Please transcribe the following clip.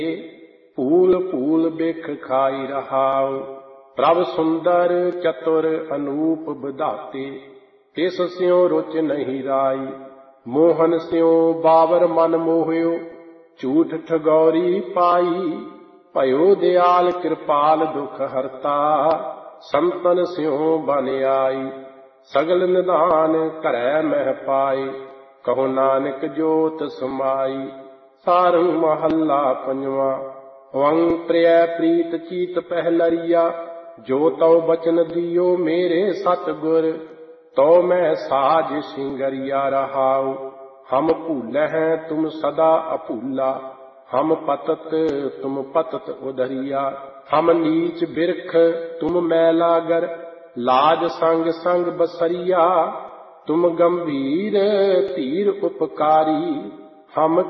फूल फूल बिख खाई रहाओ। प्रभ सुंदर चतुर अनूप विधाते, तिस स्यों रुच नहीं राई। मोहन स्यों बावर मन मोह्यो, झूठ ठगौरी पाई। भयो दयाल कृपाल दुख हरता, संतन स्यों बन आई। सगल निदान घरै मह पाए, कहो नानक जोत समाई। सारंग महला पंजवा। वंग प्रिय प्रीत चीत पहलरिया, जो तौ बचन दियो मेरे सतगुर। तो मैं साज सिंगरिया रहाऊ, हम भूले हैं तुम सदा अभूला। हम पतत तुम पतत उधरिया, हम नीच बिरख तुम मैलागर। लाज संग संग बसरिया, तुम गंभीर धीर उपकारी। हम